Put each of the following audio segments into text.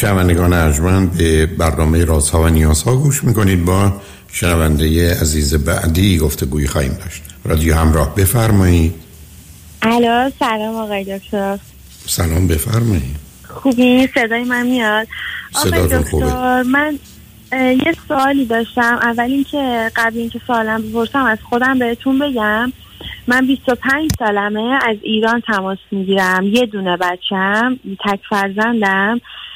شنوندگان ارجمند، به برنامه رازها و نیازها گوش میکنید. با شنونده عزیز بعدی گفتگوی خواهیم داشت. رادیو همراه، بفرمایید. الو، سلام آقای دکتر. سلام، بفرمایید. خوبی؟ صدای من میاد؟ آقای دکتر خوبه. من یه سوالی داشتم. اول اینکه قبل اینکه سوالم بپرسم از خودم بهتون بگم من 25 سالمه، از ایران تماس میگیرم. یه دونه بچم، تک فرزندم.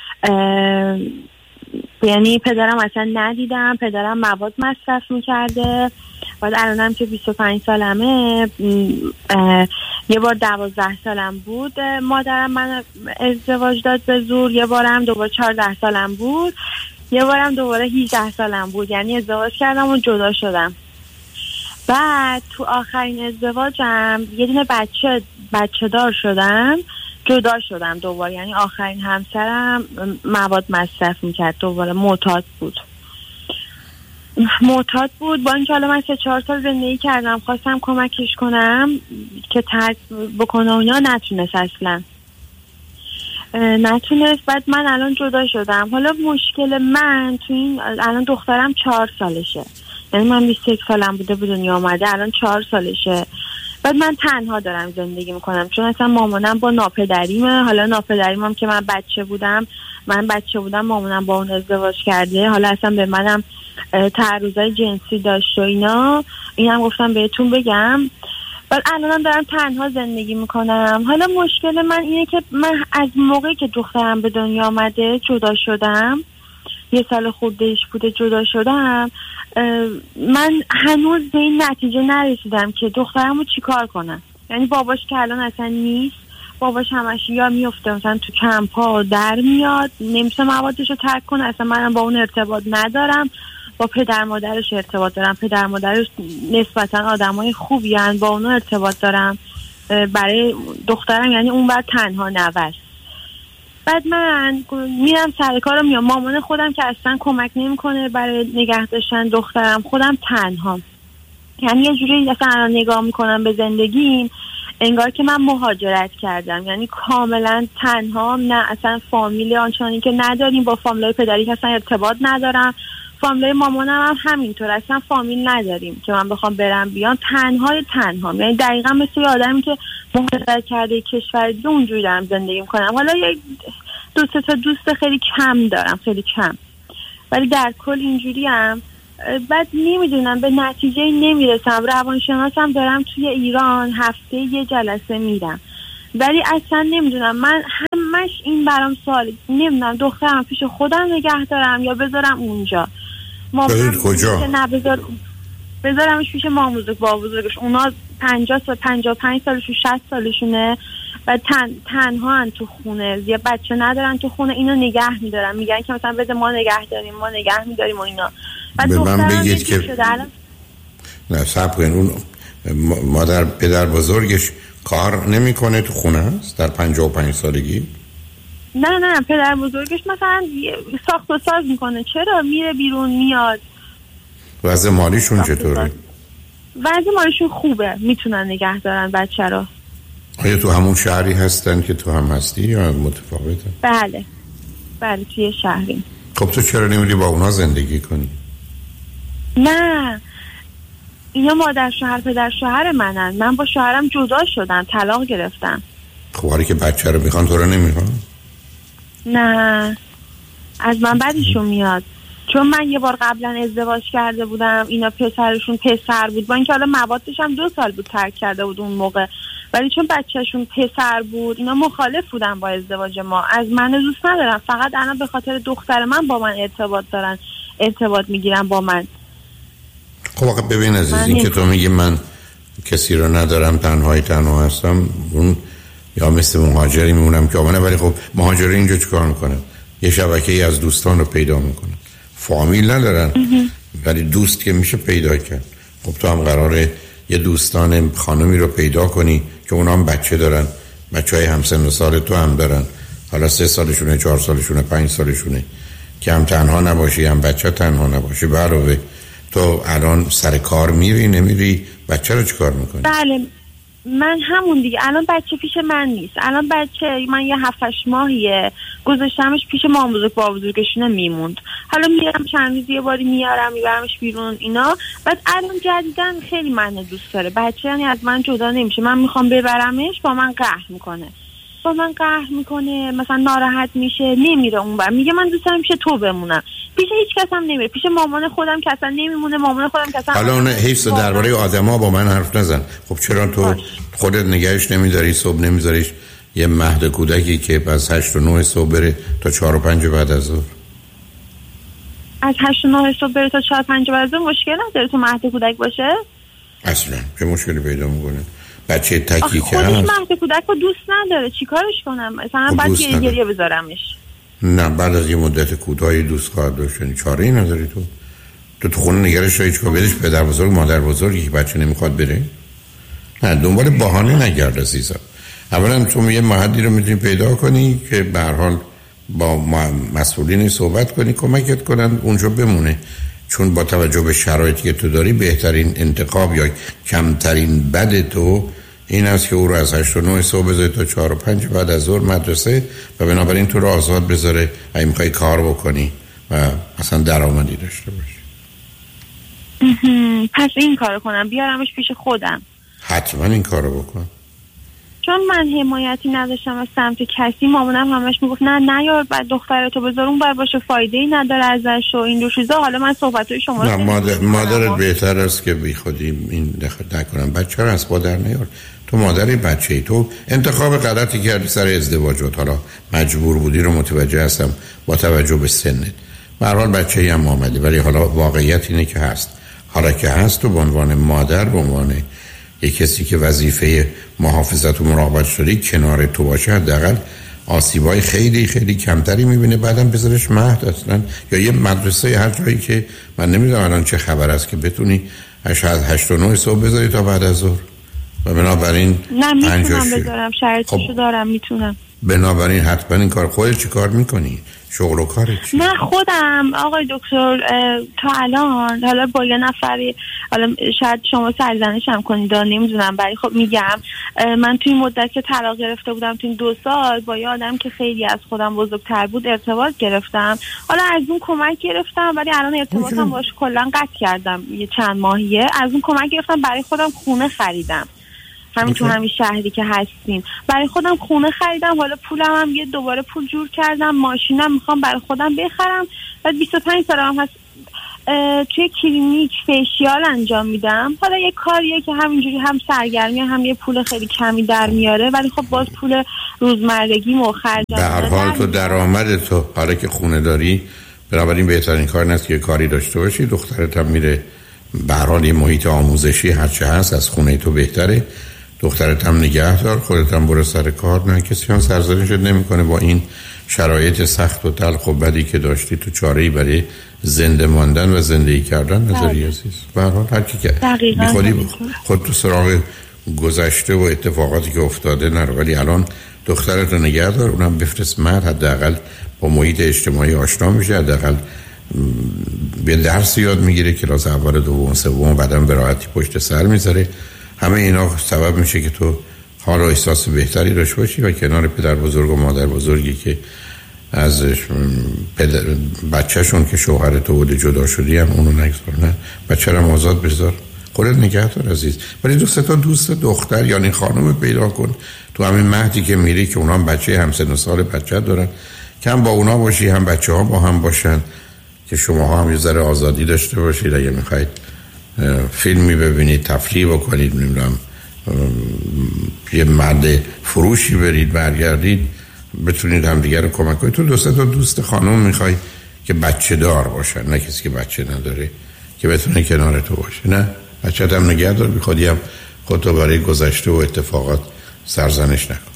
یعنی پدرم اصلا ندیدم. پدرم مواد مصرف میکرده. بعد الانم که 25 سالمه، یه بار 12 سالم بود مادرم من ازدواج داد به زور. یه بارم دوباره 14 سالم بود. یه بارم دوباره 18 سالم بود. یعنی ازدواج کردم و جدا شدم. بعد تو آخرین ازدواجم یه دونه بچه دار شدم، جدا شدم دوباره. یعنی آخرین همسرم مواد مصرف میکرد، دوباره معتاد بود. با اینکه حالا من 3-4 سال زندگی کردم، خواستم کمکش کنم که ترک بکنه و اینا، نتونست اصلا. بعد من الان جدا شدم. حالا مشکل من تو این، الان دخترم 4 سالشه. یعنی من 21 سالم بوده به دنیا آمده، الان 4 سالشه. بعد من تنها دارم زندگی میکنم، چون اصلا مامانم با ناپدریمه. حالا ناپدریمم که من بچه بودم مامانم با اون ازدواج کرده. حالا اصلا به منم تعرضای جنسی داشت و اینا. اینم گفتم بهتون بگم. بعد الانم دارم تنها زندگی میکنم. حالا مشکل من اینه که من از موقعی که دخترم به دنیا آمده جدا شدم، 1 سال خوردهش بوده جدا شدم. من هنوز به این نتیجه نرسیدم که دخترمو چیکار کنم. یعنی باباش که الان اصلا نیست، باباش همش یا میفته مثلا تو کمپا در میاد، نمیشه موادشو ترک کنه. اصلا منم با اون ارتباط ندارم. با پدر مادرش ارتباط دارم. پدر مادرش نسبتا آدمای خوبی هن، با اونو ارتباط دارم. برای دخترم یعنی اون بعد تنها نوست. بعد من میرم سر کارم، میام. مامان خودم که اصلا کمک نمیکنه برای نگه داشتن دخترم. خودم تنها، یعنی یه جوری اصلا نگاه میکنم به زندگیم انگار که من مهاجرت کردم. یعنی کاملا تنها، نه اصلا فامیل آنچنانی که نداریم. با فامیلای پدری که اصلا ارتباط ندارم. فامیلای مامانم هم همینطور، اصلا فامیل نداریم که من بخوام برم بیام. تنها. یعنی دقیقا مثل یه آدمی که مهاجرت کرده کشور دیگه، اونجوری دارم زندگی میکنم. حالا یه 2-3 تا دوست خیلی کم دارم، خیلی کم، ولی در کل اینجوری هم. بعد نمیدونم، به نتیجه نمیرسم. روانشناسم دارم توی ایران، هفته یه جلسه میرم، ولی اصلا نمیدونم. من همش این برام سوال، نمیدونم دخترم پیش خودم نگه دارم یا بذارم اونجا. بذارید کجا؟ نه بذارمش پیش ماموزک با بزرگش. اونا 50 سال 55 سالشون 60 سالشونه و تنها هن تو خونه. یه بچه ندارن تو خونه. اینو نگه میدارن، میگن که مثلا بده ما نگه میداریم و اینا. و به من بگید که نه صبر کنین، اون مادر پدر بزرگش کار نمیکنه تو خونه است در 55 سالگی؟ نه پدر بزرگش مثلا ساخت و ساز میکنه. چرا؟ میره بیرون میاد. وضع مالیشون چطوره؟ وضع مالیشون خوبه، میتونن نگه دارن بچه رو. آیا تو همون شهری هستن که تو هم هستی یا متفاوته؟ بله توی شهری. خب تو چرا نمیری با اونا زندگی کنی؟ نه، اینا مادر شوهر پدر شوهر منن. من با شوهرم جدا شدم، طلاق گرفتم. خب حالی که بچه رو میخوان تو رو نمیخوان؟ نه، از من بدشون میاد. چون من یه بار قبلا ازدواج کرده بودم، اینا پسرشون پسر بود. با اینکه حالا موادش هم 2 سال بود ترک کرده بود اون موقع، ولی چون بچهشون پسر بود اینا مخالف بودن با ازدواج ما. از من دوست ندارم، فقط الان به خاطر دختر من با من ارتباط میگیرن با من. خب آقا ببین عزیز، این که تو میگی من کسی رو ندارم، تنها هستم، اون یا مثل مهاجری میمونم که آمنه. ولی خب مهاجری اینجا چیکار میکنن؟ یه شبکه‌ای از دوستان رو پیدا میکنن. فامیل ندارن ولی دوست که میشه پیدا کرد. خب تو هم قراره یه دوستان خانمی رو پیدا کنی که اونا هم بچه دارن، بچهای همسن و سال تو هم دارن، حالا 3 سالشونه 4 سالشونه 5 سالشونه، که هم تنها نباشی هم بچه تنها نباشی. علاوه تو الان سر کار میری نمیری؟ بچه رو چیکار میکنی؟ بله من همون دیگه الان بچه پیش من نیست. الان بچه من یه 7-8 ماهیه گذاشتمش پیش مام بزرگ با بزرگشونه میموند. حالا میارم چند روز یه باری میارم میبرمش بیرون اینا. بعد الان جدیدن خیلی منو دوست داره. بچه یعنی از من جدا نمیشه. من میخوام ببرمش با من قهر میکنه مثلا ناراحت میشه نمیره اونور. میگه من دوست دارم پیش تو بمونم. پیش هیچ کس هم نمیره. پیش مامان خودم که اصلا نمیمونه. مامان خودم که اصلا حالا اون حیث درباره آدما با من حرف نزن. خب چرا تو خودت نگهش نمیداری؟ صبح نمیذاریش یه مهد کودکی که از 8 و 9 صبح بره تا 4 و 5 بعد از ظهر؟ از 8 و 9 صبح بره تا 4 و 5 بعد از ظهر مشکل نداره تو مهد کودک باشه؟ اصلا چه مشکلی پیدا میکنه؟ بچه تکی که خودش مهد کودک رو دوست نداره چیکارش کنم؟ مثلا بعد گریه بذارمش؟ نه بعد از یه مدت کوتاهی دوست خواهد داشت. یعنی چاره‌ای نداری تو خونه نگرش داری چیکار بدش پدر بزرگ مادر بزرگی که بچه نمیخواد بره؟ نه دنبال بهانه نگرد عزیزم. اولا تو یه محلی رو میتونی پیدا کنی که به هر حال با مسئولین صحبت کنی کمکت کنن اونجا بمونه، چون با توجه به شرایطی که تو داری بهترین انتخاب یا کمترین بد تو این است که او رو از 8 و 9 صبح بذاری تا 4 و 5 بعد از ظهر مدرسه و بنابراین تو رو آزاد بذاره اگه میخوای کار بکنی و اصلا درآمدی داشته باشی. پس این کارو کنم بیارمش پیش خودم؟ حتما این کارو بکن. چون من حمایتی نداشتم از سمت کسی. مامانم همش میگفت نه یار بعد دخترتو بذار اون بر باشه فایده‌ای نداره ازش و این دو چیزا. حالا من صحبتای شما رو مادرت بهتر است که بی خودی این دخل نکنم. بچه رو از مادر نیار. تو مادری بچه‌ای. تو انتخاب غلطی کردی سر ازدواجت. حالا مجبور بودی رو متوجه هستم با توجه به سنت. به هر حال بچه‌ای هم آمدی ولی حالا واقعیت اینه که هست. حالا که هست تو به عنوان مادر به عنوان یک کسی که وظیفه محافظت و مراقبت شده کنار تو باشه حداقل آسیبای خیلی خیلی کمتری میبینه. بعدم بذارش مهد اصلا یا یه مدرسه هر جایی که من نمیدونم الان چه خبر است که بتونی 8 و 9 صبح بذاری تا بعد از ظهر و بنابراین نه میتونم بذارم شرطشو دارم میتونم. بنابراین حتما این کار. خودت چی کار میکنی؟ شغل و کاری چی؟ نه خودم آقای دکتر تا الان حالا با یه نفری حالا شاید شما سرزنشم کنید نمیدونم ولی خب میگم من توی مدت که طلاق گرفته بودم توی 2 سال با یه آدم که خیلی از خودم بزرگتر بود ارتباط گرفتم. حالا از اون کمک گرفتم ولی الان ارتباطم باش کلا قطع کردم. یه چند ماهیه از اون کمک گرفتم برای خودم خونه خریدم. همین تو همین شهری که هستیم برای خودم خونه خریدم. حالا پولم هم یه دوباره پول جور کردم. ماشینم میخوام برای خودم بخرم. بعد 25 سالم هست توی کلینیک فیشیال انجام میدم. حالا یه کاریه که همینجوری هم سرگرمی هم یه پول خیلی کمی در میاره ولی خب باز پول روزمرگی مخرج. به هر حال تو درآمد تو حالا که خونه داری بنابراین بهترین کار نیست که کاری داشته باشی. دخترت هم میره به هر حال یه محیط آموزشی هرچه هست از خونه تو بهتره. دخترت هم نگه دار. خودت هم برو سر کار. نه کسی هم سرزنشت نمیکنه با این شرایط سخت و تلخ و بدی که داشتی. تو چاره‌ای برای زنده ماندن و زندگی کردن نداری عزیز. به هر حال هر کی که بی خود تو سراغ گذشته و اتفاقاتی که افتاده نرو. ولی الان دخترت رو نگه دار. اونم بفرست مرد حداقل با محیط اجتماعی آشنا میشه. حداقل به درس یاد میگیره کلاس اول دوم سوم بعدم به راحتی پشت سر میذاره. همه اینا سبب میشه که تو حال و احساس بهتری داشته باشی و کنار پدر بزرگ و مادر بزرگی که از بچهشون که شوهر تو بوده جدا شدی هم اونو نگذار. نه بچه رو آزاد بذار. خودت نگه دار عزیز. ولی دوست دختر یعنی خانم پیدا کن تو همین مهدی که میری که اونا هم بچه همسن و سال بچه دارن که هم با اونا باشی هم بچه ها با هم باشن که شما هم یه ذره آزادی داشته باشید. اگه میخواید فیلمی ببینید تفریح بکنید نمیدونم یه مرد فروشی برید برگردید بتونید هم دیگر رو کمک کنید. تو دوست خانم میخوای که بچه دار باشن نه کسی که بچه نداره که بتونه کنار تو باشه. نه بچه هم نگه دار بی خودی هم خودتو برای گذشته و اتفاقات سرزنش نکن.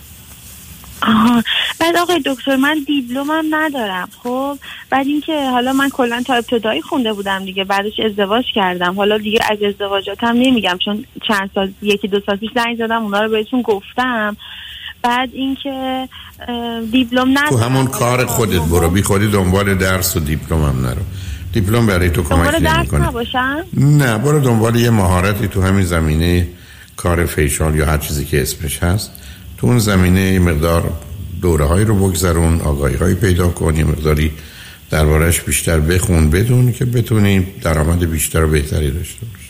بعد آقای دکتر من دیپلمم ندارم. خب بعد اینکه حالا من کلا تا ابتدایی خونده بودم دیگه بعدش ازدواج کردم. حالا دیگه از ازدواجاتم نمیگم چون چند سال 1-2 سال پیش زنگ زدم اونا رو بهتون گفتم. بعد اینکه دیپلم ندارم. تو همون کار خودت برو بی خودی دنبال درس و دیپلم هم نرو. دیپلم برای تو کمک نمیکنه. درس نباشن؟ نه برو دنبال یه مهارتی تو همین زمینه کار فیشال یا هر چیزی که اسمش هست، تو اون زمینه مقدار دوره هایی رو بگذرون، آگاهی هایی پیدا کنی، مقداری دربارش بیشتر بخون، بدون که بتونی درآمد بیشتر و بهتری داشته باشی.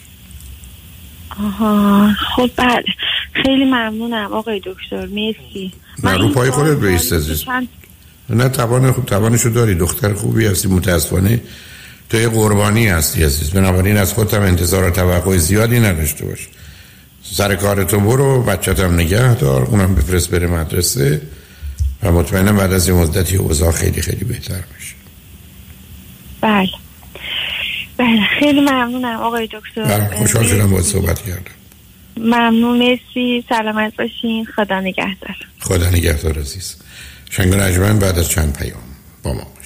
آها خب بله، خیلی ممنونم آقای دکتر، مرسی. من رو پای خودت بیست عزیز. نه توانشو داری، دختر خوبی هستی، متاسفانه تو یه قربانی هستی عزیز، بنابراین از خودت هم انتظار و توقع زیادی نداشته باش. سر کارتو برو، بچه‌تم نگه دار، اونم بفرست بره مدرسه و مطمئنم بعد از یه مدتی اوضاع خیلی خیلی بهتر میشه. بله خیلی ممنونم آقای دکتر. خوشحال شدم باهات صحبت کردم. ممنون، مرسی، سلامت باشین، خدا نگهدار. خدا نگهدار عزیز. شنگ رجمن بعد از چند پیام با ما.